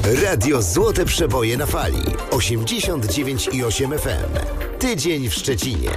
Radio Złote Przeboje na fali 89,8 FM. Tydzień w Szczecinie.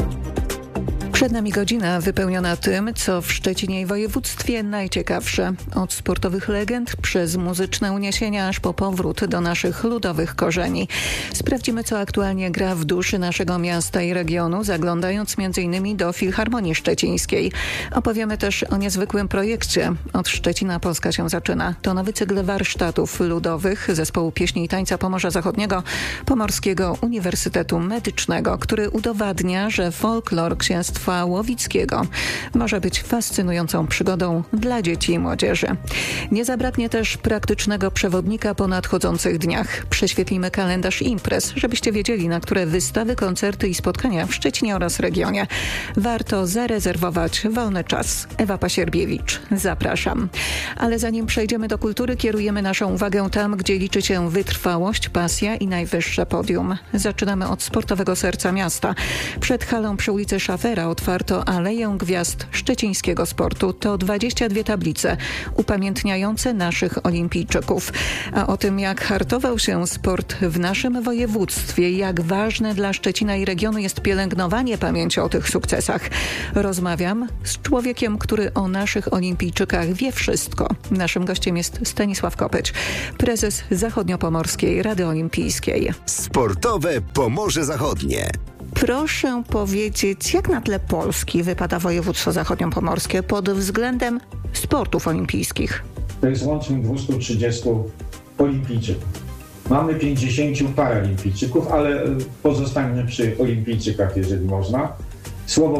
Przed nami godzina wypełniona tym, co w Szczecinie i województwie najciekawsze. Od sportowych legend przez muzyczne uniesienia aż po powrót do naszych ludowych korzeni. Sprawdzimy, co aktualnie gra w duszy naszego miasta i regionu, zaglądając m.in. do Filharmonii Szczecińskiej. Opowiemy też o niezwykłym projekcie. Od Szczecina Polska się zaczyna. To nowy cykl warsztatów ludowych Zespołu Pieśni i Tańca Pomorza Zachodniego Pomorskiego Uniwersytetu Medycznego, który udowadnia, że folklor księstwa łowickiego może być fascynującą przygodą dla dzieci i młodzieży. Nie zabraknie też praktycznego przewodnika po nadchodzących dniach. Prześwietlimy kalendarz imprez, żebyście wiedzieli, na które wystawy, koncerty i spotkania w Szczecinie oraz regionie warto zarezerwować wolny czas. Ewa Pasierbiewicz, zapraszam. Ale zanim przejdziemy do kultury, kierujemy naszą uwagę tam, gdzie liczy się wytrwałość, pasja i najwyższe podium. Zaczynamy od sportowego serca miasta. Przed halą przy ulicy Szafera otwarto Aleję Gwiazd Szczecińskiego Sportu. To 22 tablice upamiętniające naszych olimpijczyków. A o tym, jak hartował się sport w naszym województwie, jak ważne dla Szczecina i regionu jest pielęgnowanie pamięci o tych sukcesach, rozmawiam z człowiekiem, który o naszych olimpijczykach wie wszystko. Naszym gościem jest Stanisław Kopeć, prezes Zachodniopomorskiej Rady Olimpijskiej. Sportowe Pomorze Zachodnie. Proszę powiedzieć, jak na tle Polski wypada województwo zachodniopomorskie pod względem sportów olimpijskich? To jest łącznie 230 olimpijczyków. Mamy 50 paralimpijczyków, ale pozostańmy przy olimpijczykach, jeżeli można. Słowo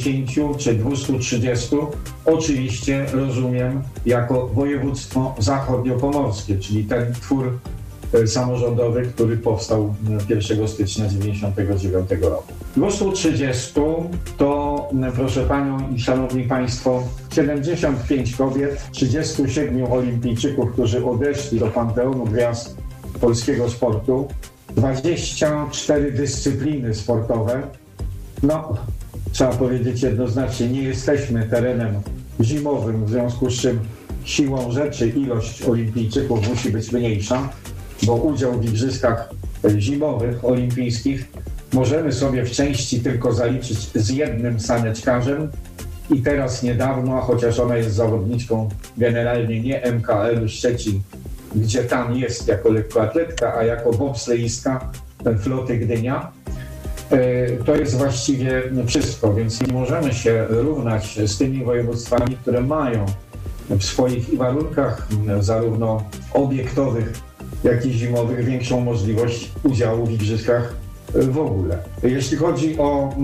50 czy 230 oczywiście rozumiem jako województwo zachodniopomorskie, czyli ten twór samorządowy, który powstał 1 stycznia 1999 roku. 230 to, proszę Panią i Szanowni Państwo, 75 kobiet, 37 olimpijczyków, którzy odeszli do Panteonu Gwiazd polskiego sportu, 24 dyscypliny sportowe. No, trzeba powiedzieć jednoznacznie, nie jesteśmy terenem zimowym, w związku z czym siłą rzeczy ilość olimpijczyków musi być mniejsza, bo udział w igrzyskach zimowych, olimpijskich możemy sobie w części tylko zaliczyć z jednym saneczkarzem i teraz niedawno, chociaż ona jest zawodniczką generalnie nie MKL Szczecin, gdzie tam jest jako lekkoatletka, a jako bobsleistka floty Gdynia, to jest właściwie wszystko, więc nie możemy się równać z tymi województwami, które mają w swoich warunkach zarówno obiektowych, jak i zimowych większą możliwość udziału w igrzyskach w ogóle. Jeśli chodzi o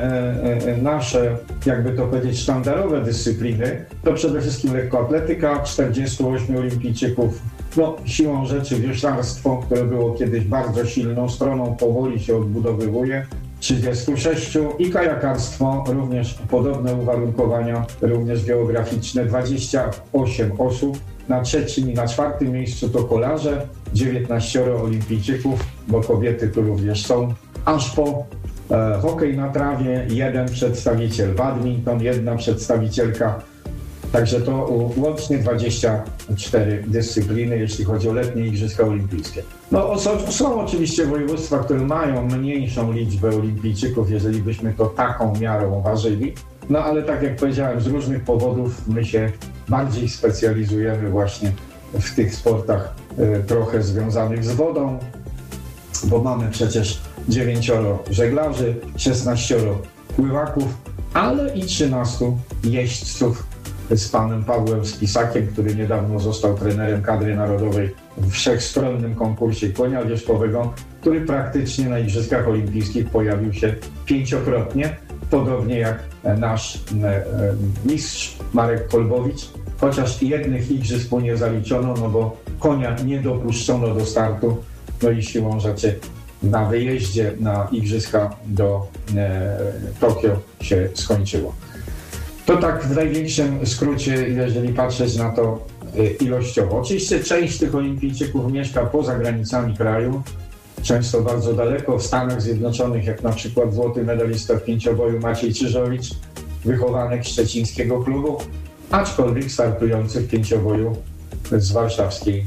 nasze, jakby to powiedzieć, sztandarowe dyscypliny, to przede wszystkim lekkoatletyka, 48 olimpijczyków, no siłą rzeczy wioślarstwo, które było kiedyś bardzo silną stroną, powoli się odbudowywuje, 36 i kajakarstwo, również podobne uwarunkowania, również geograficzne, 28 osób. Na trzecim i na czwartym miejscu to kolarze, 19 olimpijczyków, bo kobiety tu również są, aż po hokej na trawie, 1 przedstawiciel, badminton, 1 przedstawicielka, także to łącznie 24 dyscypliny, jeśli chodzi o letnie Igrzyska Olimpijskie. No są oczywiście województwa, które mają mniejszą liczbę olimpijczyków, jeżeli byśmy to taką miarą ważyli, no ale tak jak powiedziałem, z różnych powodów my się bardziej specjalizujemy właśnie w tych sportach trochę związanych z wodą, bo mamy przecież 9 żeglarzy, 16 pływaków, ale i 13 jeźdźców z panem Pawłem Spisakiem, który niedawno został trenerem kadry narodowej w wszechstronnym konkursie konia wierzchowego, który praktycznie na Igrzyskach Olimpijskich pojawił się 5-krotnie, podobnie jak nasz mistrz Marek Kolbowicz, chociaż jednych igrzysk mu nie zaliczono, no bo konia nie dopuszczono do startu, no i siłą rzeczy na wyjeździe na igrzyska do Tokio się skończyło. To tak w największym skrócie, jeżeli patrzeć na to ilościowo. Oczywiście część tych olimpijczyków mieszka poza granicami kraju, często bardzo daleko, w Stanach Zjednoczonych, jak na przykład złoty medalista w pięcioboju Maciej Czyżowicz, wychowanek szczecińskiego klubu, aczkolwiek startujący w pięcioboju z warszawskiej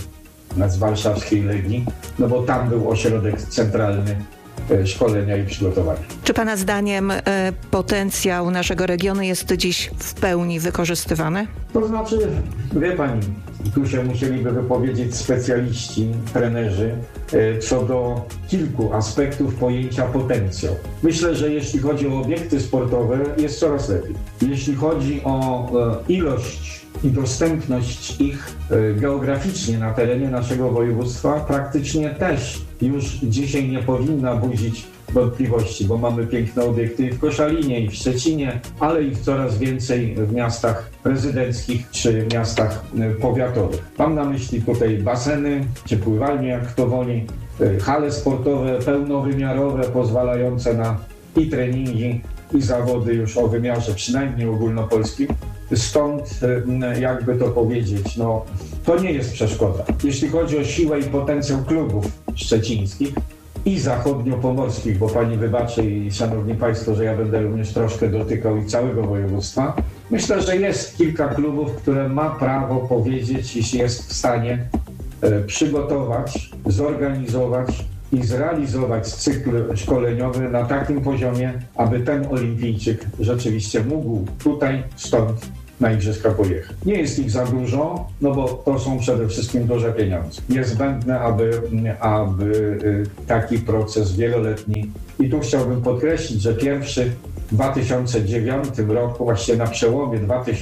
z warszawskiej Legii, no bo tam był ośrodek centralny szkolenia i przygotowania. Czy Pana zdaniem potencjał naszego regionu jest dziś w pełni wykorzystywany? To znaczy, wie Pani, tu się musieliby wypowiedzieć specjaliści, trenerzy, co do kilku aspektów pojęcia potencjał. Myślę, że jeśli chodzi o obiekty sportowe, jest coraz lepiej. Jeśli chodzi o ilość i dostępność ich geograficznie na terenie naszego województwa, praktycznie też już dzisiaj nie powinna budzić wątpliwości, bo mamy piękne obiekty w Koszalinie i w Szczecinie, ale ich coraz więcej w miastach prezydenckich czy miastach powiatowych. Mam na myśli tutaj baseny czy pływalnie, jak kto woli, hale sportowe pełnowymiarowe, pozwalające na i treningi, i zawody już o wymiarze przynajmniej ogólnopolskim. Stąd, jakby to powiedzieć, no to nie jest przeszkoda. Jeśli chodzi o siłę i potencjał klubów szczecińskich i zachodniopomorskich, bo Pani wybaczy i Szanowni Państwo, że ja będę również troszkę dotykał i całego województwa, myślę, że jest kilka klubów, które ma prawo powiedzieć, jeśli jest w stanie przygotować, zorganizować i zrealizować cykl szkoleniowy na takim poziomie, aby ten olimpijczyk rzeczywiście mógł tutaj, stąd na igrzyska pojechać. Nie jest ich za dużo, no bo to są przede wszystkim duże pieniądze. Niezbędne, aby taki proces wieloletni. I tu chciałbym podkreślić, że pierwszy w 2009 roku, właściwie na przełomie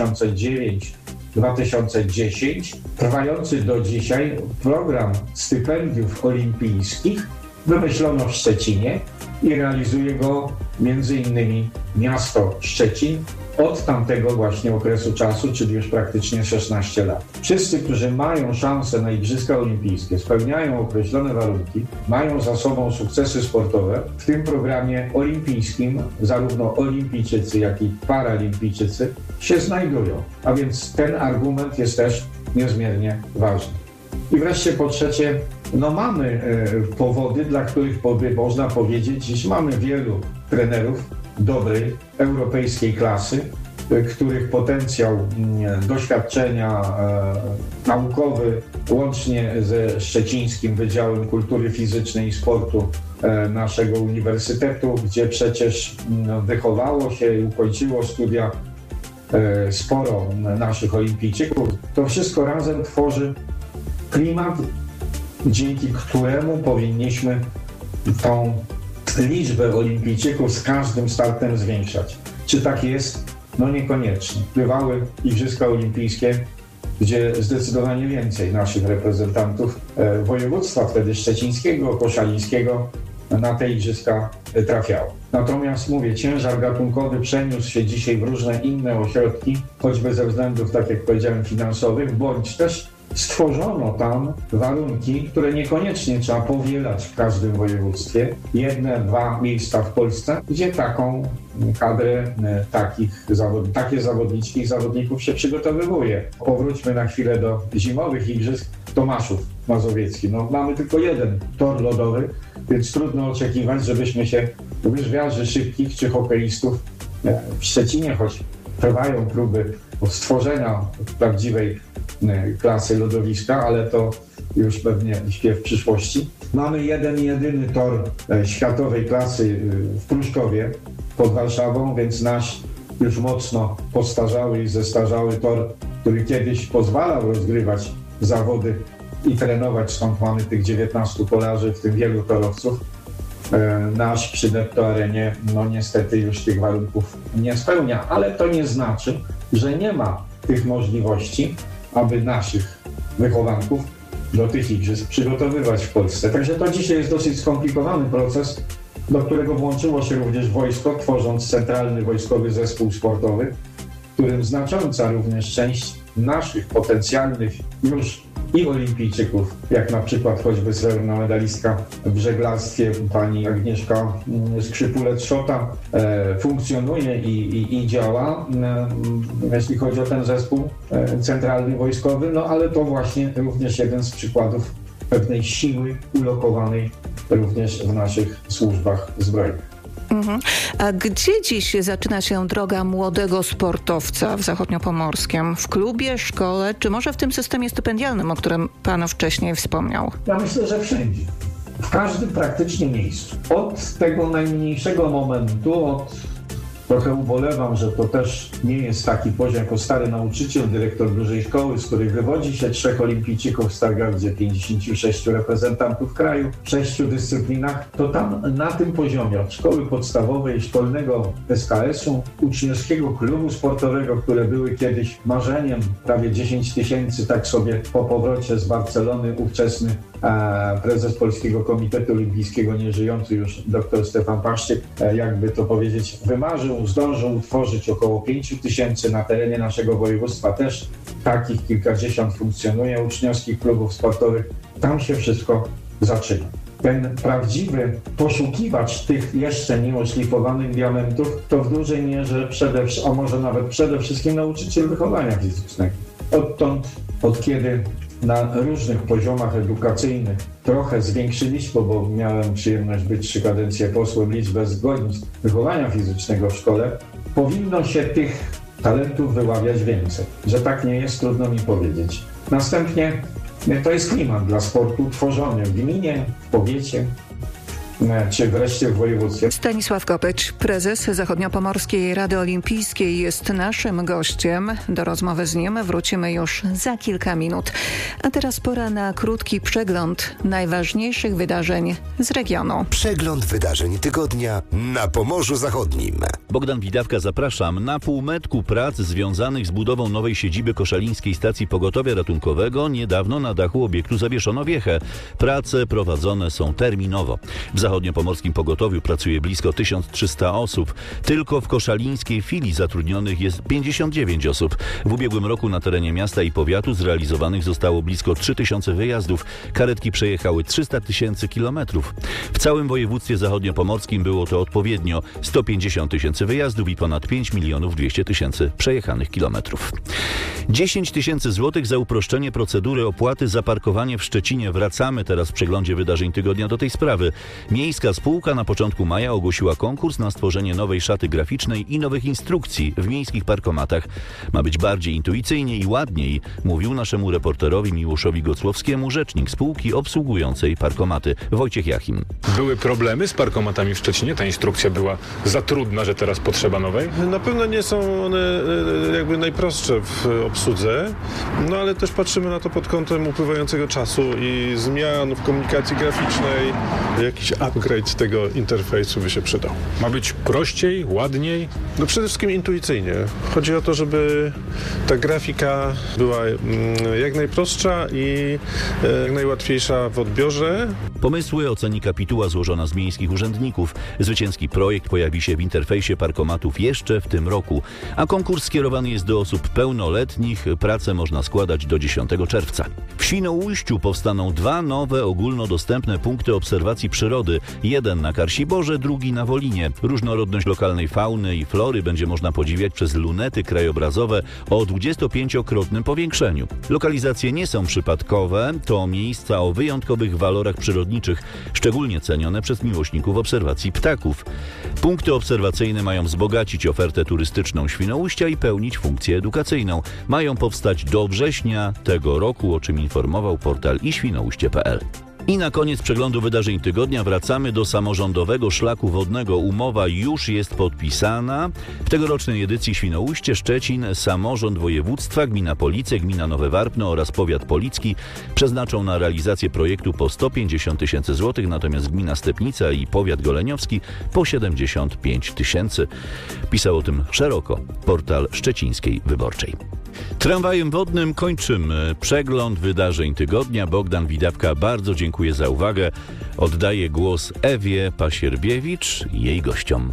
2009-2010, trwający do dzisiaj program stypendiów olimpijskich wymyślono w Szczecinie i realizuje go m.in. miasto Szczecin od tamtego właśnie okresu czasu, czyli już praktycznie 16 lat. Wszyscy, którzy mają szansę na Igrzyska Olimpijskie, spełniają określone warunki, mają za sobą sukcesy sportowe, w tym programie olimpijskim zarówno olimpijczycy, jak i paralimpijczycy się znajdują. A więc ten argument jest też niezmiernie ważny. I wreszcie po trzecie, no mamy powody, dla których można powiedzieć, iż mamy wielu trenerów dobrej, europejskiej klasy, których potencjał doświadczenia naukowy, łącznie ze Szczecińskim Wydziałem Kultury Fizycznej i Sportu naszego uniwersytetu, gdzie przecież wychowało się i ukończyło studia sporo naszych olimpijczyków, to wszystko razem tworzy klimat, dzięki któremu powinniśmy tą liczbę olimpijczyków z każdym startem zwiększać. Czy tak jest? No niekoniecznie. Bywały Igrzyska Olimpijskie, gdzie zdecydowanie więcej naszych reprezentantów województwa wtedy szczecińskiego, koszalińskiego na te igrzyska trafiało. Natomiast mówię, ciężar gatunkowy przeniósł się dzisiaj w różne inne ośrodki, choćby ze względów, tak jak powiedziałem, finansowych, bądź też stworzono tam warunki, które niekoniecznie trzeba powielać w każdym województwie. 1-2 miejsca w Polsce, gdzie taką kadrę takie zawodniczki i zawodników się przygotowywuje. Powróćmy na chwilę do zimowych igrzysk Tomaszów Mazowiecki. No, mamy tylko jeden tor lodowy, więc trudno oczekiwać, żebyśmy się łyżwiarzy szybkich czy hokeistów w Szczecinie, choć trwają próby stworzenia prawdziwej klasy lodowiska, ale to już pewnie śpiew przyszłości. Mamy jedyny tor światowej klasy w Pruszkowie pod Warszawą, więc nasz już mocno postarzały i zestarzały tor, który kiedyś pozwalał rozgrywać zawody i trenować, stąd mamy tych 19 kolarzy, w tym wielu torowców. Nasz przy Netto Arenie no niestety już tych warunków nie spełnia, ale to nie znaczy, że nie ma tych możliwości, aby naszych wychowanków do tych igrzysk przygotowywać w Polsce. Także to dzisiaj jest dosyć skomplikowany proces, do którego włączyło się również wojsko, tworząc Centralny Wojskowy Zespół Sportowy, w którym znacząca również część naszych potencjalnych już i olimpijczyków, jak na przykład choćby srebrna medalistka w żeglarstwie pani Agnieszka Skrzypulec-Szota, funkcjonuje i działa, jeśli chodzi o ten zespół centralny wojskowy, no ale to właśnie również jeden z przykładów pewnej siły ulokowanej również w naszych służbach zbrojnych. A gdzie dziś zaczyna się droga młodego sportowca w Zachodniopomorskiem? W klubie, szkole, czy może w tym systemie stypendialnym, o którym pan wcześniej wspomniał? Ja myślę, że wszędzie. W każdym praktycznie miejscu. Od tego najmniejszego momentu, trochę ubolewam, że to też nie jest taki poziom jako stary nauczyciel, dyrektor dużej szkoły, z której wywodzi się 3 olimpijczyków w Stargardzie, 56 reprezentantów kraju w 6 dyscyplinach, to tam na tym poziomie od szkoły podstawowej, szkolnego SKS-u, uczniowskiego klubu sportowego, które były kiedyś marzeniem, prawie 10 000, tak sobie po powrocie z Barcelony ówczesny prezes Polskiego Komitetu Olimpijskiego, nieżyjący już dr Stefan Paszczyk, jakby to powiedzieć, wymarzył, zdążył utworzyć około 5 000 na terenie naszego województwa. Też takich kilkadziesiąt funkcjonuje uczniowskich klubów sportowych. Tam się wszystko zaczyna. Ten prawdziwy poszukiwacz tych jeszcze nieoszlifowanych diamentów to w dużej mierze a może nawet przede wszystkim nauczyciel wychowania fizycznego. Od kiedy na różnych poziomach edukacyjnych trochę zwiększyliśmy, bo miałem przyjemność być 3 kadencje posłem, liczbę zgodnictw wychowania fizycznego w szkole, powinno się tych talentów wyławiać więcej. Że tak nie jest, trudno mi powiedzieć. Następnie to jest klimat dla sportu tworzony w gminie, w powiecie, czy wreszcie w województwie. Stanisław Kopeć, prezes Zachodniopomorskiej Rady Olimpijskiej, jest naszym gościem. Do rozmowy z nim wrócimy już za kilka minut. A teraz pora na krótki przegląd najważniejszych wydarzeń z regionu. Przegląd wydarzeń tygodnia na Pomorzu Zachodnim. Bogdan Widawka, zapraszam. Na półmetku prac związanych z budową nowej siedziby Koszalińskiej Stacji Pogotowia Ratunkowego niedawno na dachu obiektu zawieszono wiechę. Prace prowadzone są terminowo. W Zachodniopomorskim Pogotowiu pracuje blisko 1300 osób. Tylko w koszalińskiej filii zatrudnionych jest 59 osób. W ubiegłym roku na terenie miasta i powiatu zrealizowanych zostało blisko 3000 wyjazdów. Karetki przejechały 300 000 kilometrów. W całym województwie zachodniopomorskim było to odpowiednio 150 000 wyjazdów i ponad 5 200 000 przejechanych kilometrów. 10 000 złotych za uproszczenie procedury opłaty za parkowanie w Szczecinie. Wracamy teraz w przeglądzie wydarzeń tygodnia do tej sprawy. Miejska spółka na początku maja ogłosiła konkurs na stworzenie nowej szaty graficznej i nowych instrukcji w miejskich parkomatach. Ma być bardziej intuicyjnie i ładniej, mówił naszemu reporterowi Miłoszowi Gocłowskiemu rzecznik spółki obsługującej parkomaty Wojciech Jachim. Były problemy z parkomatami w Szczecinie? Ta instrukcja była za trudna, że teraz potrzeba nowej? Na pewno nie są one jakby najprostsze w obsłudze, no ale też patrzymy na to pod kątem upływającego czasu i zmian w komunikacji graficznej. Jakiś upgrade tego interfejsu by się przydał. Ma być prościej, ładniej? No przede wszystkim intuicyjnie. Chodzi o to, żeby ta grafika była jak najprostsza i jak najłatwiejsza w odbiorze. Pomysły oceni kapituła złożona z miejskich urzędników. Zwycięski projekt pojawi się w interfejsie parkomatów jeszcze w tym roku, a konkurs skierowany jest do osób pełnoletnich. Pracę można składać do 10 czerwca. W Świnoujściu powstaną 2 nowe ogólnodostępne punkty obserwacji przyrody. Jeden na Karsiborze, drugi na Wolinie. Różnorodność lokalnej fauny i flory będzie można podziwiać przez lunety krajobrazowe o 25-krotnym powiększeniu. Lokalizacje nie są przypadkowe, to miejsca o wyjątkowych walorach przyrodniczych, szczególnie cenione przez miłośników obserwacji ptaków. Punkty obserwacyjne mają wzbogacić ofertę turystyczną Świnoujścia i pełnić funkcję edukacyjną. Mają powstać do września tego roku, o czym informował portal iświnoujście.pl. I na koniec przeglądu wydarzeń tygodnia wracamy do samorządowego szlaku wodnego. Umowa już jest podpisana. W tegorocznej edycji Świnoujście, Szczecin, samorząd województwa, gmina Police, gmina Nowe Warpno oraz powiat policki przeznaczą na realizację projektu po 150 000 złotych, natomiast gmina Stepnica i powiat goleniowski po 75 000. Pisał o tym szeroko portal Szczecińskiej Wyborczej. Tramwajem wodnym kończymy przegląd wydarzeń tygodnia. Bogdan Widawka, bardzo dziękuję za uwagę. Oddaję głos Ewie Pasierbiewicz i jej gościom.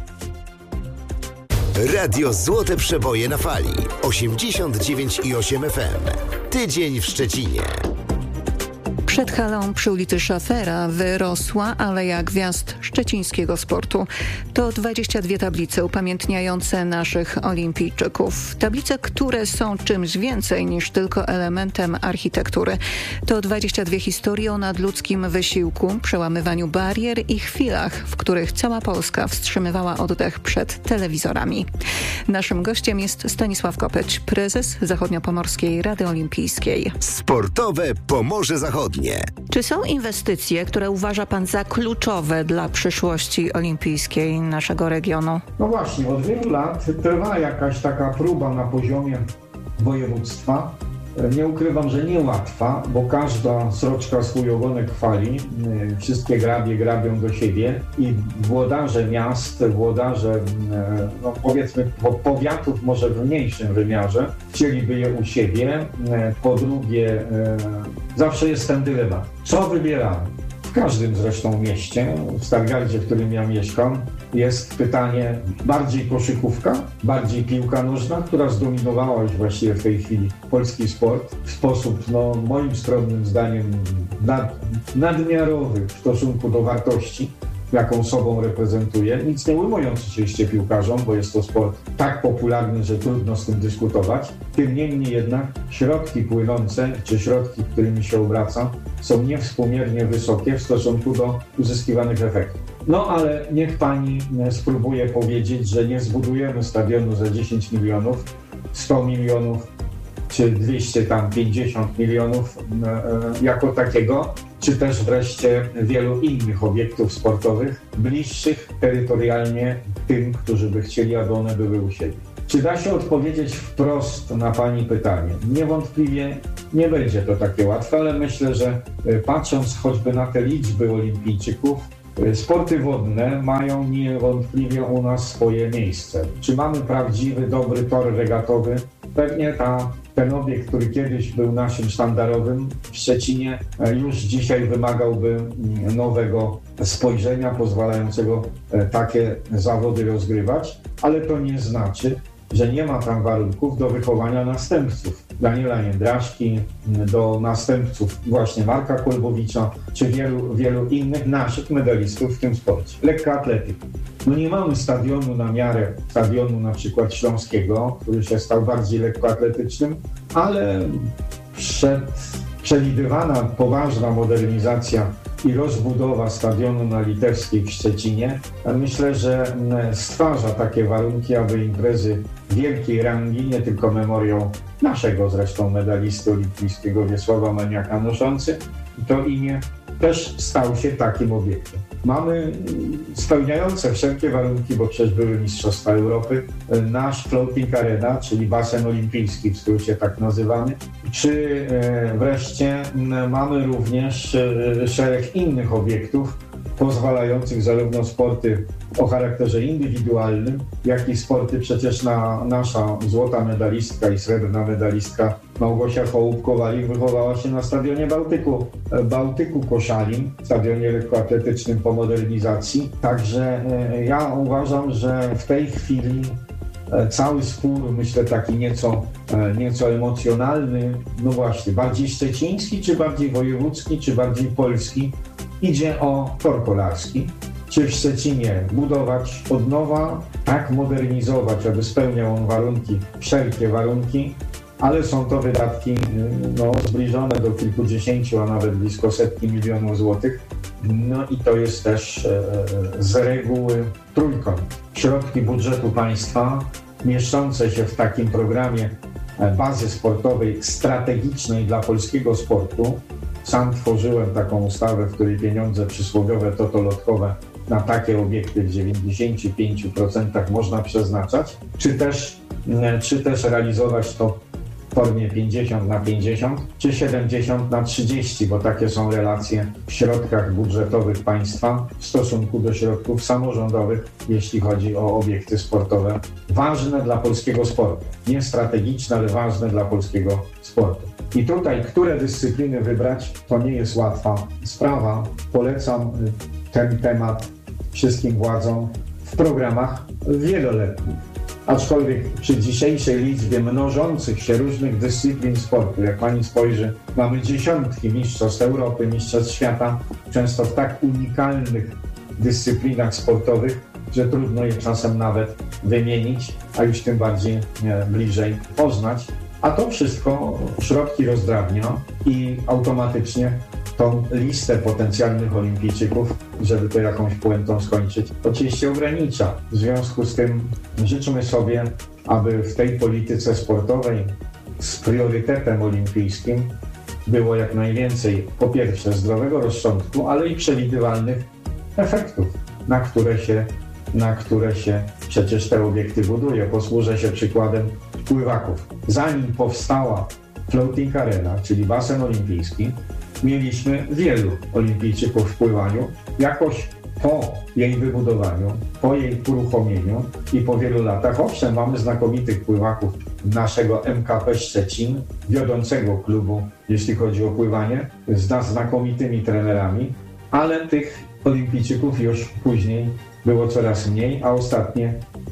Radio Złote Przeboje na fali 89,8 FM. Tydzień w Szczecinie. Przed halą przy ulicy Szafera wyrosła Aleja Gwiazd szczecińskiego sportu. To 22 tablice upamiętniające naszych olimpijczyków. Tablice, które są czymś więcej niż tylko elementem architektury. To 22 historie o nadludzkim wysiłku, przełamywaniu barier i chwilach, w których cała Polska wstrzymywała oddech przed telewizorami. Naszym gościem jest Stanisław Kopeć, prezes Zachodniopomorskiej Rady Olimpijskiej. Sportowe Pomorze Zachodnie. Czy są inwestycje, które uważa pan za kluczowe dla przyszłości olimpijskiej naszego regionu? No właśnie, od wielu lat trwa jakaś taka próba na poziomie województwa. Nie ukrywam, że niełatwa, bo każda sroczka swój ogonek chwali. Wszystkie grabie grabią do siebie i włodarze miast, włodarze powiedzmy powiatów może w mniejszym wymiarze chcieliby je u siebie. Po drugie, zawsze jest ten dylemat. Co wybieramy? W każdym zresztą mieście, w Stargardzie, w którym ja mieszkam, jest pytanie bardziej koszykówka, bardziej piłka nożna, która zdominowała już właściwie w tej chwili polski sport w sposób, moim skromnym zdaniem, nadmiarowy w stosunku do wartości, jaką sobą reprezentuje. Nic nie ujmując oczywiście piłkarzom, bo jest to sport tak popularny, że trudno z tym dyskutować. Tym niemniej jednak środki płynące, czy środki, którymi się obraca, są niewspółmiernie wysokie w stosunku do uzyskiwanych efektów. No ale niech pani spróbuje powiedzieć, że nie zbudujemy stadionu za 10 milionów, 100 milionów, czy 250 milionów jako takiego, czy też wreszcie wielu innych obiektów sportowych, bliższych terytorialnie tym, którzy by chcieli, aby one były u siebie. Czy da się odpowiedzieć wprost na pani pytanie? Niewątpliwie nie będzie to takie łatwe, ale myślę, że patrząc choćby na te liczby olimpijczyków, sporty wodne mają niewątpliwie u nas swoje miejsce. Czy mamy prawdziwy, dobry tor regatowy? Pewnie ten obiekt, który kiedyś był naszym sztandarowym w Szczecinie, już dzisiaj wymagałby nowego spojrzenia pozwalającego takie zawody rozgrywać, ale to nie znaczy, że nie ma tam warunków do wychowania następców. Daniela Jędraszki, do następców właśnie Marka Kolbowicza, czy wielu innych naszych medalistów w tym sporcie. Lekkoatletyka. Nie mamy stadionu na miarę stadionu na przykład śląskiego, który się stał bardziej lekkoatletycznym, ale przewidywana poważna modernizacja i rozbudowa stadionu na Litewskiej w Szczecinie, myślę, że stwarza takie warunki, aby imprezy wielkiej rangi, nie tylko memoriał naszego zresztą medalisty olimpijskiego Wiesława Maniaka noszący to imię, też stał się takim obiektem. Mamy spełniające wszelkie warunki, bo przecież były Mistrzostwa Europy, nasz floating arena, czyli basen olimpijski, w skrócie tak nazywany, czy wreszcie mamy również szereg innych obiektów pozwalających zarówno sporty o charakterze indywidualnym, jak i sporty przecież nasza złota medalistka i srebrna medalistka Małgosia Hołub-Kowalik wychowała się na stadionie Bałtyku Koszalin, stadionie lekkoatletycznym po modernizacji. Także ja uważam, że w tej chwili cały spór, myślę taki nieco emocjonalny, właśnie bardziej szczeciński, czy bardziej wojewódzki, czy bardziej polski, idzie o tor kolarski. Czy w Szczecinie budować od nowa, tak modernizować, aby spełniał on wszelkie warunki, ale są to wydatki zbliżone do kilkudziesięciu, a nawet blisko 100 milionów złotych. I to jest też z reguły trójkąt. Środki budżetu państwa mieszczące się w takim programie bazy sportowej strategicznej dla polskiego sportu. Sam tworzyłem taką ustawę, w której pieniądze przysłowiowe totolotkowe na takie obiekty w 95% można przeznaczać, czy też realizować to w formie 50/50, czy 70/30, bo takie są relacje w środkach budżetowych państwa w stosunku do środków samorządowych, jeśli chodzi o obiekty sportowe ważne dla polskiego sportu. Nie strategiczne, ale ważne dla polskiego sportu. I tutaj, które dyscypliny wybrać, to nie jest łatwa sprawa. Polecam ten temat wszystkim władzom w programach wieloletnich. Aczkolwiek przy dzisiejszej liczbie mnożących się różnych dyscyplin sportu, jak pani spojrzy, mamy dziesiątki mistrzostw Europy, mistrzostw świata, często w tak unikalnych dyscyplinach sportowych, że trudno je czasem nawet wymienić, a już tym bardziej bliżej poznać. A to wszystko środki rozdrabnia i automatycznie tą listę potencjalnych olimpijczyków, żeby to jakąś puentą skończyć, oczywiście ogranicza. W związku z tym życzymy sobie, aby w tej polityce sportowej z priorytetem olimpijskim było jak najwięcej, po pierwsze, zdrowego rozsądku, ale i przewidywalnych efektów, na które się przecież te obiekty buduje. Posłużę się przykładem pływaków. Zanim powstała Floating Arena, czyli basen olimpijski, mieliśmy wielu olimpijczyków w pływaniu. Jakoś po jej wybudowaniu, po jej uruchomieniu i po wielu latach, owszem, mamy znakomitych pływaków naszego MKP Szczecin, wiodącego klubu, jeśli chodzi o pływanie, z znakomitymi trenerami, ale tych olimpijczyków już później było coraz mniej, a ostatnie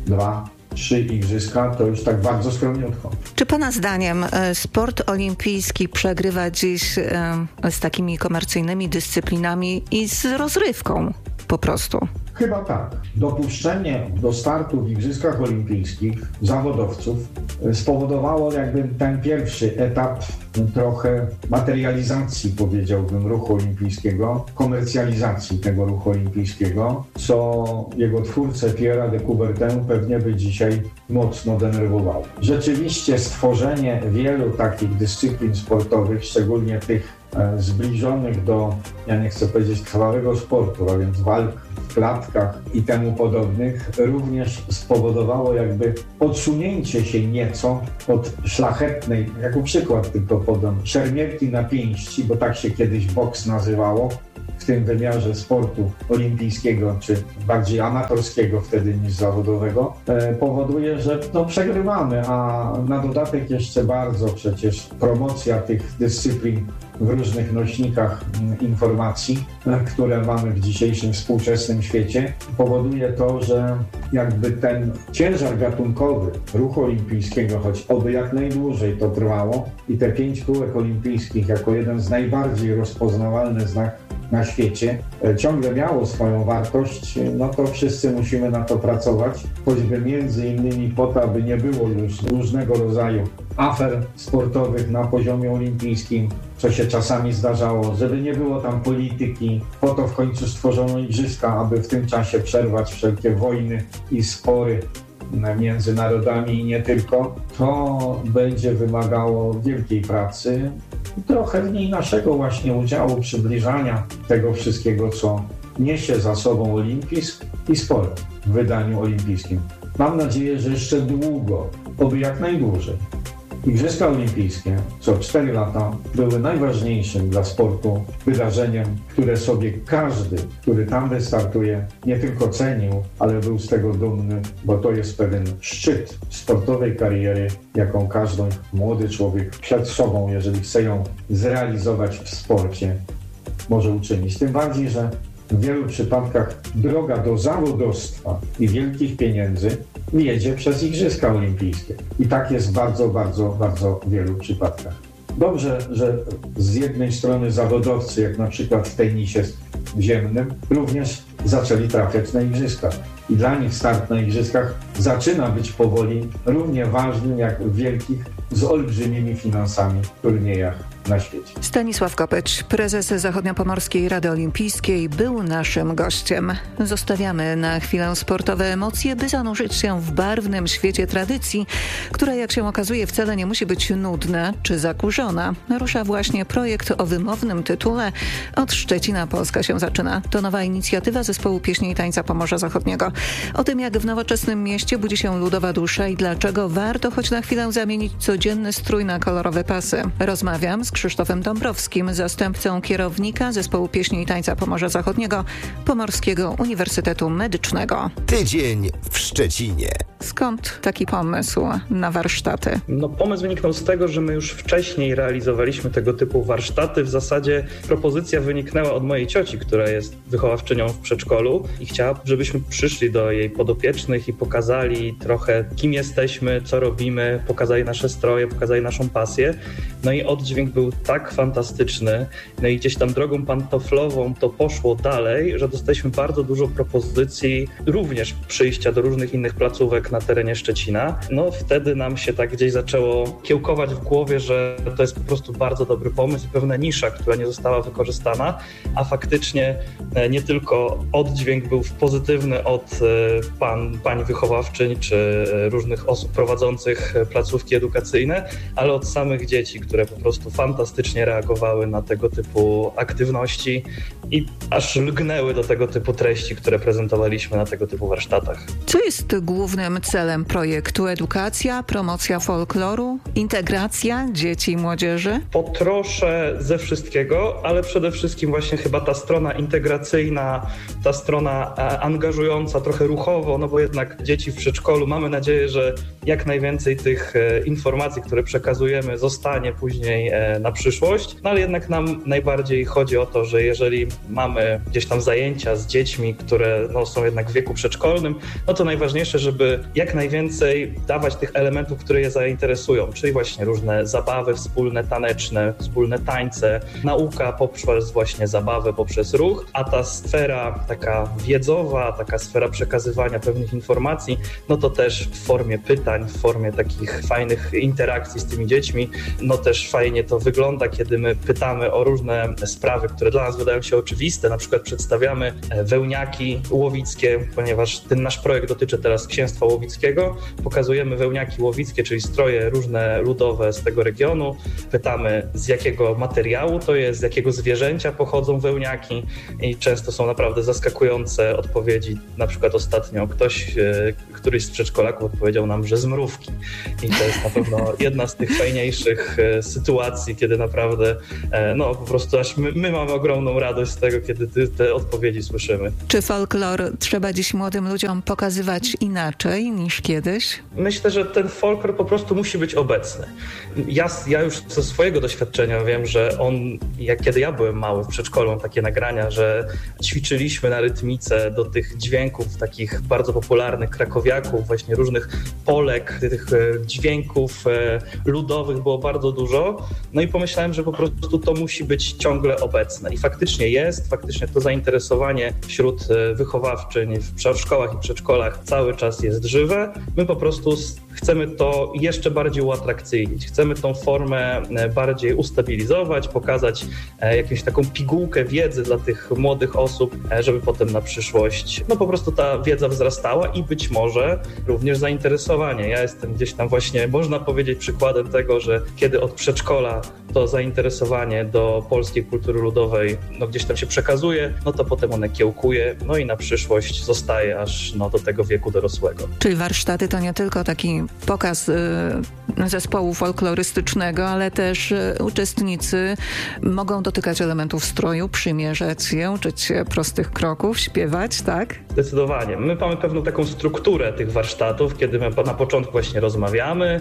2-3 igrzyska to już tak bardzo skromniutko. Czy pana zdaniem sport olimpijski przegrywa dziś z takimi komercyjnymi dyscyplinami i z rozrywką po prostu? Chyba tak. Dopuszczenie do startu w Igrzyskach Olimpijskich zawodowców spowodowało jakby ten pierwszy etap trochę materializacji, powiedziałbym, ruchu olimpijskiego, komercjalizacji tego ruchu olimpijskiego, co jego twórcę Pierre'a de Coubertin pewnie by dzisiaj mocno denerwowało. Rzeczywiście stworzenie wielu takich dyscyplin sportowych, szczególnie tych zbliżonych do, ja nie chcę powiedzieć krwawego sportu, a więc walk w klatkach i temu podobnych, również spowodowało jakby odsunięcie się nieco od szlachetnej, jako przykład tylko podam, szermierki na pięści, bo tak się kiedyś boks nazywało, w tym wymiarze sportu olimpijskiego, czy bardziej amatorskiego wtedy niż zawodowego, powoduje, że przegrywamy, a na dodatek jeszcze bardzo przecież promocja tych dyscyplin w różnych nośnikach informacji, które mamy w dzisiejszym współczesnym świecie, powoduje to, że jakby ten ciężar gatunkowy ruchu olimpijskiego, choć oby jak najdłużej to trwało i te 5 kółek olimpijskich jako jeden z najbardziej rozpoznawalnych na świecie ciągle miało swoją wartość, to wszyscy musimy na to pracować, choćby między innymi po to, aby nie było już różnego rodzaju afer sportowych na poziomie olimpijskim, co się czasami zdarzało, żeby nie było tam polityki. Po to w końcu stworzono igrzyska, aby w tym czasie przerwać wszelkie wojny i spory między narodami i nie tylko. To będzie wymagało wielkiej pracy, trochę w niej naszego właśnie udziału, przybliżania tego wszystkiego, co niesie za sobą olimpizm i sport w wydaniu olimpijskim. Mam nadzieję, że jeszcze długo, oby jak najdłużej. Igrzyska Olimpijskie co 4 lata były najważniejszym dla sportu wydarzeniem, które sobie każdy, który tam wystartuje, nie tylko cenił, ale był z tego dumny, bo to jest pewien szczyt sportowej kariery, jaką każdy młody człowiek przed sobą, jeżeli chce ją zrealizować w sporcie, może uczynić. Tym bardziej, że w wielu przypadkach droga do zawodowstwa i wielkich pieniędzy wiedzie przez Igrzyska Olimpijskie. I tak jest w bardzo, bardzo, bardzo wielu przypadkach. Dobrze, że z jednej strony zawodowcy, jak na przykład w tenisie ziemnym, również zaczęli trafiać na Igrzyska. I dla nich start na Igrzyskach zaczyna być powoli równie ważnym jak w wielkich, z olbrzymimi finansami turniejach na świecie. Stanisław Kopeć, prezes Zachodniopomorskiej Rady Olimpijskiej, był naszym gościem. Zostawiamy na chwilę sportowe emocje, by zanurzyć się w barwnym świecie tradycji, która, jak się okazuje, wcale nie musi być nudna czy zakurzona. Rusza właśnie projekt o wymownym tytule Od Szczecina Polska się zaczyna. To nowa inicjatywa Zespołu Pieśni i Tańca Pomorza Zachodniego. O tym, jak w nowoczesnym mieście budzi się ludowa dusza i dlaczego warto choć na chwilę zamienić codzienny strój na kolorowe pasy. Rozmawiam z Krzysztofem Dąbrowskim, zastępcą kierownika Zespołu Pieśni i Tańca Pomorza Zachodniego Pomorskiego Uniwersytetu Medycznego. Tydzień w Szczecinie. Skąd taki pomysł na warsztaty? Pomysł wyniknął z tego, że my już wcześniej realizowaliśmy tego typu warsztaty. W zasadzie propozycja wyniknęła od mojej cioci, która jest wychowawczynią w przedszkolu i chciała, żebyśmy przyszli do jej podopiecznych i pokazali trochę, kim jesteśmy, co robimy, pokazali nasze stroje, pokazali naszą pasję. I oddźwięk był tak fantastyczny. I gdzieś tam drogą pantoflową to poszło dalej, że dostaliśmy bardzo dużo propozycji również przyjścia do różnych innych placówek na terenie Szczecina. Wtedy nam się tak gdzieś zaczęło kiełkować w głowie, że to jest po prostu bardzo dobry pomysł i pewna nisza, która nie została wykorzystana, a faktycznie nie tylko oddźwięk był pozytywny od pań wychowawczyń czy różnych osób prowadzących placówki edukacyjne, ale od samych dzieci, które po prostu fantastycznie reagowały na tego typu aktywności i aż lgnęły do tego typu treści, które prezentowaliśmy na tego typu warsztatach. Co jest głównym celem projektu? Edukacja, promocja folkloru, integracja dzieci i młodzieży? Potroszę ze wszystkiego, ale przede wszystkim właśnie chyba ta strona integracyjna, ta strona angażująca, trochę ruchowo, bo jednak dzieci w przedszkolu, mamy nadzieję, że jak najwięcej tych informacji, które przekazujemy, zostanie później na przyszłość, ale jednak nam najbardziej chodzi o to, że jeżeli mamy gdzieś tam zajęcia z dziećmi, które są jednak w wieku przedszkolnym, to najważniejsze, żeby jak najwięcej dawać tych elementów, które je zainteresują, czyli właśnie różne zabawy wspólne, taneczne, wspólne tańce, nauka poprzez właśnie zabawę, poprzez ruch, a ta sfera taka wiedzowa, taka sfera przekazywania pewnych informacji, to też w formie pytań, w formie takich fajnych interakcji z tymi dziećmi, też fajnie to wygląda, kiedy my pytamy o różne sprawy, które dla nas wydają się oczywiste, na przykład przedstawiamy wełniaki łowickie, ponieważ ten nasz projekt dotyczy teraz księstwa łowickiego, pokazujemy wełniaki łowickie, czyli stroje różne ludowe z tego regionu, pytamy z jakiego materiału to jest, z jakiego zwierzęcia pochodzą wełniaki i często są naprawdę zaskakujące odpowiedzi. Na przykład ostatnio któryś z przedszkolaków odpowiedział nam, że z mrówki. I to jest na pewno jedna z tych fajniejszych sytuacji, kiedy naprawdę po prostu aż my mamy ogromną radość z tego, kiedy te odpowiedzi słyszymy. Czy folklor trzeba dziś młodym ludziom pokazywać inaczej niż kiedyś? Myślę, że ten folklor po prostu musi być obecny. Ja już ze swojego doświadczenia wiem, że kiedy ja byłem mały w przedszkolu, takie nagrania, że ćwiczyliśmy na rytmice do tych dźwięków takich bardzo popularnych krakowiaków, właśnie różnych polek, tych dźwięków ludowych było bardzo dużo. I pomyślałem, że po prostu to musi być ciągle obecne. I faktycznie to zainteresowanie wśród wychowawczyń w szkołach i przedszkolach cały czas jest żywe. My po prostu chcemy to jeszcze bardziej uatrakcyjnić. Chcemy tą formę bardziej ustabilizować, pokazać jakąś taką pigułkę wiedzy dla tych młodych osób, żeby potem na przyszłość po prostu ta wiedza wzrastała i być może również zainteresowanie. Ja jestem gdzieś tam właśnie, można powiedzieć, przykładem tego, że kiedy od przedszkola to zainteresowanie do polskiej kultury ludowej gdzieś tam się przekazuje, to potem one kiełkuje, i na przyszłość zostaje aż do tego wieku dorosłego. Czyli warsztaty to nie tylko taki pokaz zespołu folklorystycznego, ale też uczestnicy mogą dotykać elementów stroju, przymierzać je, uczyć się prostych kroków, śpiewać, tak? Zdecydowanie. My mamy pewną taką strukturę tych warsztatów, kiedy my na początku właśnie rozmawiamy,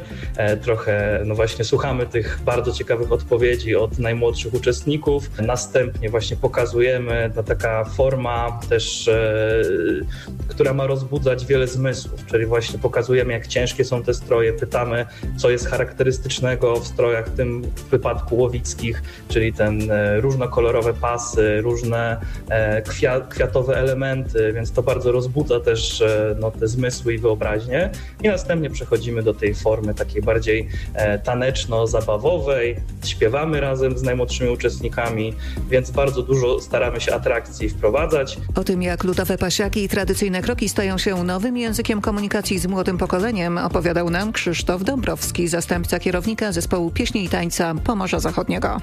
trochę właśnie słuchamy tych bardzo ciekawych odpowiedzi od najmłodszych uczestników, następnie właśnie pokazujemy, taka forma też, która ma rozbudzać wiele zmysłów, czyli właśnie pokazujemy, jak ciężkie są te stroje, pytamy, co jest charakterystycznego w strojach, w tym wypadku łowickich, czyli różnokolorowe pasy, różne kwiatowe elementy, więc to bardzo rozbudza też te zmysły i wyobraźnię. I następnie przechodzimy do tej formy takiej bardziej taneczno-zabawowej, śpiewamy razem z najmłodszymi uczestnikami, więc bardzo dużo staramy się atrakcji wprowadzać. O tym, jak ludowe pasiaki i tradycyjne kroki stają się nowym językiem komunikacji z młodym pokoleniem, opowiadał nam Krzysztof Dąbrowski, zastępca kierownika zespołu pieśni i tańca Pomorza Zachodniego.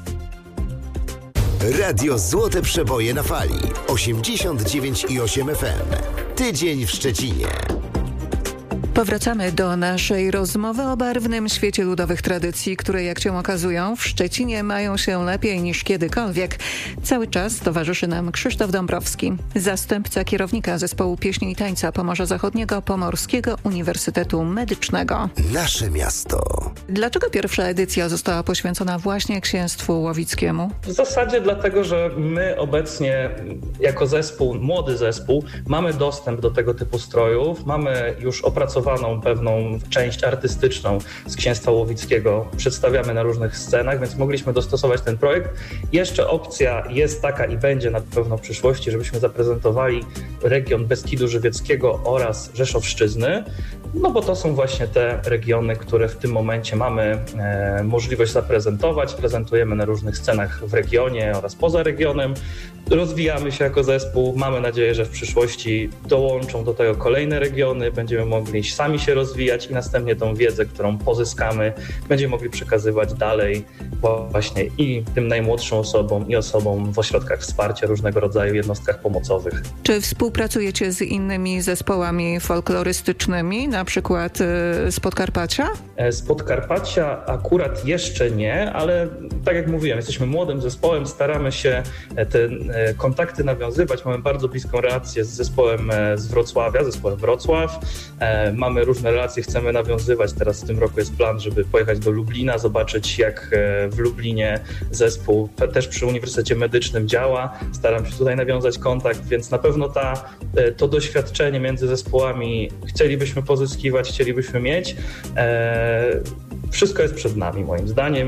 Radio Złote Przeboje na fali 89,8 FM. Tydzień w Szczecinie. Powracamy do naszej rozmowy o barwnym świecie ludowych tradycji, które jak się okazują w Szczecinie mają się lepiej niż kiedykolwiek. Cały czas towarzyszy nam Krzysztof Dąbrowski, zastępca kierownika Zespołu Pieśni i Tańca Pomorza Zachodniego Pomorskiego Uniwersytetu Medycznego. Nasze miasto. Dlaczego pierwsza edycja została poświęcona właśnie księstwu łowickiemu? W zasadzie dlatego, że my obecnie jako zespół, młody zespół, mamy dostęp do tego typu strojów, mamy już opracowaną pewną część artystyczną z księstwa łowickiego, przedstawiamy na różnych scenach, więc mogliśmy dostosować ten projekt. Jeszcze opcja jest taka i będzie na pewno w przyszłości, żebyśmy zaprezentowali region Beskidu Żywieckiego oraz Rzeszowszczyzny, no bo to są właśnie te regiony, które w tym momencie mamy możliwość zaprezentować. Prezentujemy na różnych scenach w regionie oraz poza regionem. Rozwijamy się jako zespół. Mamy nadzieję, że w przyszłości dołączą do tego kolejne regiony. Będziemy mogli sami się rozwijać i następnie tą wiedzę, którą pozyskamy, będziemy mogli przekazywać dalej właśnie i tym najmłodszym osobom i osobom w ośrodkach wsparcia, różnego rodzaju jednostkach pomocowych. Czy współpracujecie z innymi zespołami folklorystycznymi, na przykład z Podkarpacia? Z Podkarpacia akurat jeszcze nie, ale tak jak mówiłem, jesteśmy młodym zespołem, staramy się te kontakty nawiązywać. Mamy bardzo bliską relację z zespołem z Wrocławia, zespołem Wrocław. Mamy różne relacje, chcemy nawiązywać. Teraz w tym roku jest plan, żeby pojechać do Lublina, zobaczyć jak w Lublinie zespół też przy Uniwersytecie Medycznym działa. Staram się tutaj nawiązać kontakt, więc na pewno to doświadczenie między zespołami chcielibyśmy pozyskiwać, chcielibyśmy mieć. Wszystko jest przed nami moim zdaniem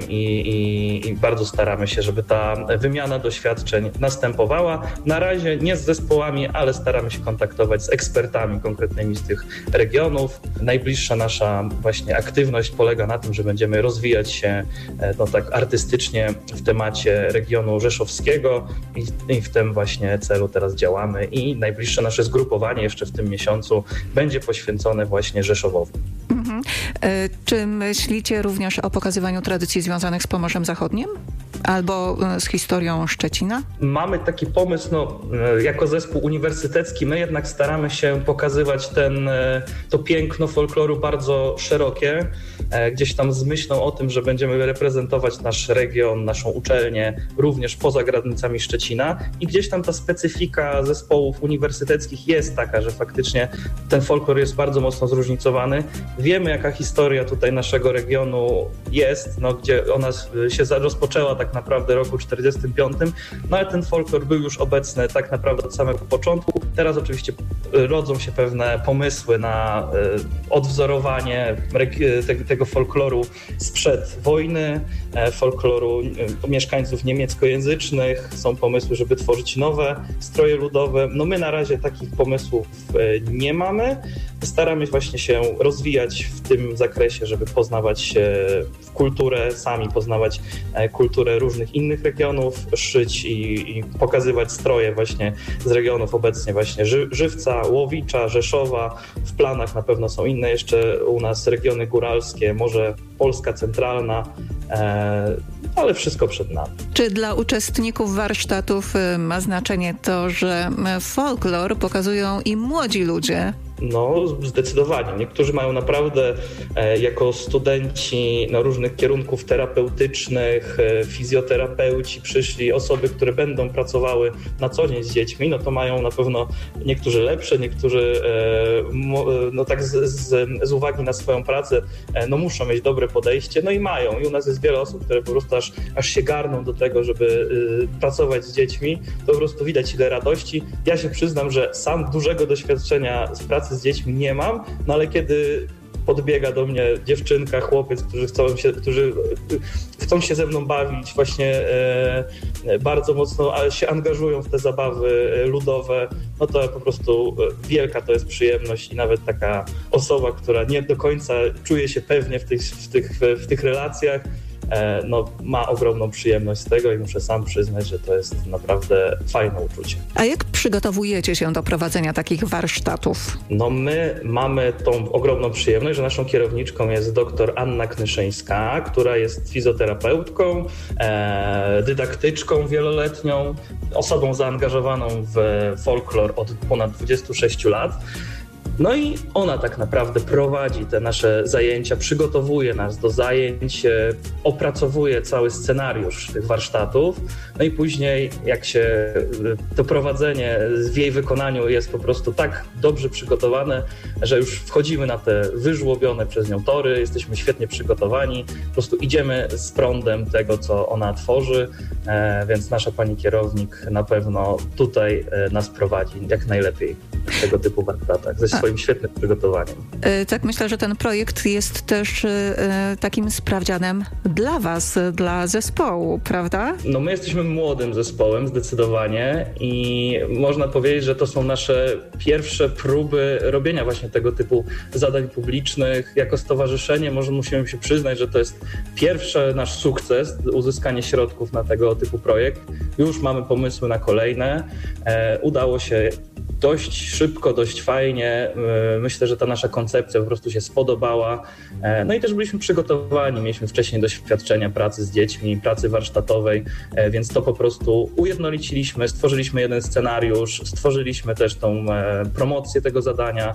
i bardzo staramy się, żeby ta wymiana doświadczeń następowała. Na razie nie z zespołami, ale staramy się kontaktować z ekspertami konkretnymi z tych regionów. Najbliższa nasza właśnie aktywność polega na tym, że będziemy rozwijać się tak artystycznie w temacie regionu rzeszowskiego i w tym właśnie celu teraz działamy i najbliższe nasze zgrupowanie jeszcze w tym miesiącu będzie poświęcone właśnie Rzeszowowi. Czy myślicie również o pokazywaniu tradycji związanych z Pomorzem Zachodnim? Albo z historią Szczecina? Mamy taki pomysł, jako zespół uniwersytecki, my jednak staramy się pokazywać to piękno folkloru bardzo szerokie, gdzieś tam z myślą o tym, że będziemy reprezentować nasz region, naszą uczelnię również poza granicami Szczecina i gdzieś tam ta specyfika zespołów uniwersyteckich jest taka, że faktycznie ten folklor jest bardzo mocno zróżnicowany. Wiemy, jaka historia tutaj naszego regionu jest, gdzie ona się rozpoczęła tak naprawdę w roku 1945, ale ten folklor był już obecny tak naprawdę od samego początku. Teraz oczywiście rodzą się pewne pomysły na odwzorowanie tego folkloru sprzed wojny, folkloru mieszkańców niemieckojęzycznych. Są pomysły, żeby tworzyć nowe stroje ludowe. My na razie takich pomysłów nie mamy. Staramy właśnie się rozwijać w tym zakresie, żeby poznawać w kulturę, sami poznawać kulturę różnych innych regionów, szyć i pokazywać stroje właśnie z regionów obecnie właśnie Żywca, Łowicza, Rzeszowa. W planach na pewno są inne jeszcze u nas regiony góralskie, może Polska centralna, ale wszystko przed nami. Czy dla uczestników warsztatów ma znaczenie to, że folklor pokazują i młodzi ludzie? Zdecydowanie. Niektórzy mają naprawdę jako studenci różnych kierunków terapeutycznych, fizjoterapeuci przyszli, osoby, które będą pracowały na co dzień z dziećmi, to mają na pewno niektórzy lepsze, niektórzy tak z uwagi na swoją pracę muszą mieć dobre podejście, i mają. I u nas jest wiele osób, które po prostu aż się garną do tego, żeby pracować z dziećmi. To po prostu widać ile radości. Ja się przyznam, że sam dużego doświadczenia z pracy z dziećmi nie mam, ale kiedy podbiega do mnie dziewczynka, chłopiec, którzy chcą się ze mną bawić, właśnie bardzo mocno się angażują w te zabawy ludowe, to po prostu wielka to jest przyjemność i nawet taka osoba, która nie do końca czuje się pewnie w tych relacjach, ma ogromną przyjemność z tego i muszę sam przyznać, że to jest naprawdę fajne uczucie. A jak przygotowujecie się do prowadzenia takich warsztatów? My mamy tą ogromną przyjemność, że naszą kierowniczką jest dr Anna Knyszyńska, która jest fizjoterapeutką, dydaktyczką wieloletnią, osobą zaangażowaną w folklor od ponad 26 lat. No i ona tak naprawdę prowadzi te nasze zajęcia, przygotowuje nas do zajęć, opracowuje cały scenariusz tych warsztatów. No i później jak się to prowadzenie w jej wykonaniu jest po prostu tak dobrze przygotowane, że już wchodzimy na te wyżłobione przez nią tory, jesteśmy świetnie przygotowani, po prostu idziemy z prądem tego, co ona tworzy, więc nasza pani kierownik na pewno tutaj nas prowadzi jak najlepiej w tego typu warsztatach, ze swoim świetnym przygotowaniem. Tak, myślę, że ten projekt jest też takim sprawdzianem dla was, dla zespołu, prawda? No my jesteśmy młodym zespołem zdecydowanie i można powiedzieć, że to są nasze pierwsze próby robienia właśnie tego typu zadań publicznych. Jako stowarzyszenie może musimy się przyznać, że to jest pierwszy nasz sukces, uzyskanie środków na tego typu projekt. Już mamy pomysły na kolejne. Udało się dość szybko, dość fajnie. Myślę, że ta nasza koncepcja po prostu się spodobała. No i też byliśmy przygotowani. Mieliśmy wcześniej doświadczenia pracy z dziećmi, pracy warsztatowej, więc to po prostu ujednoliciliśmy, stworzyliśmy jeden scenariusz, stworzyliśmy też tą promocję tego zadania.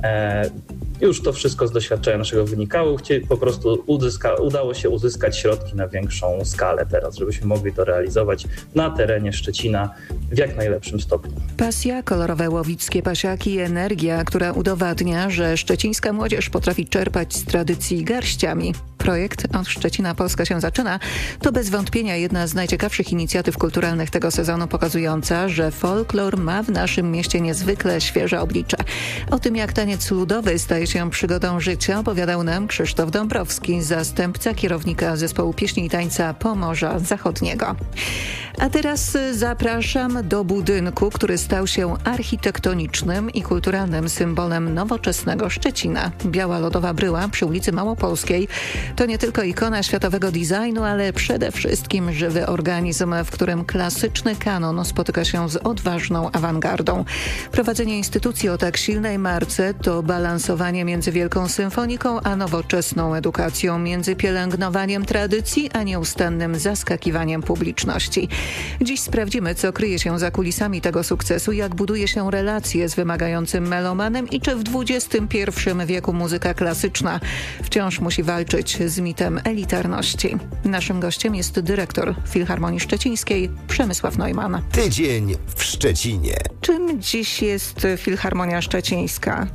Już to wszystko z doświadczenia naszego wynikało. Po prostu udało się uzyskać środki na większą skalę teraz, żebyśmy mogli to realizować na terenie Szczecina w jak najlepszym stopniu. Pasja, kolorowe łowickie pasiaki i energia, która udowadnia, że szczecińska młodzież potrafi czerpać z tradycji garściami. Projekt Od Szczecina Polska się zaczyna to bez wątpienia jedna z najciekawszych inicjatyw kulturalnych tego sezonu, pokazująca, że folklor ma w naszym mieście niezwykle świeże oblicze. O tym, jak taniec ludowy staje się przygodą życia, opowiadał nam Krzysztof Dąbrowski, zastępca kierownika zespołu pieśni i tańca Pomorza Zachodniego. A teraz zapraszam do budynku, który stał się architektonicznym i kulturalnym symbolem nowoczesnego Szczecina. Biała lodowa bryła przy ulicy Małopolskiej to nie tylko ikona światowego designu, ale przede wszystkim żywy organizm, w którym klasyczny kanon spotyka się z odważną awangardą. Prowadzenie instytucji o tak silnej marce to balansowanie między wielką symfoniką a nowoczesną edukacją, między pielęgnowaniem tradycji a nieustannym zaskakiwaniem publiczności. Dziś sprawdzimy, co kryje się za kulisami tego sukcesu, jak buduje się relacje z wymagającym melomanem i czy w XXI wieku muzyka klasyczna wciąż musi walczyć z mitem elitarności. Naszym gościem jest dyrektor Filharmonii Szczecińskiej Przemysław Neumann. Tydzień w Szczecinie. Czym dziś jest Filharmonia Szczecińska?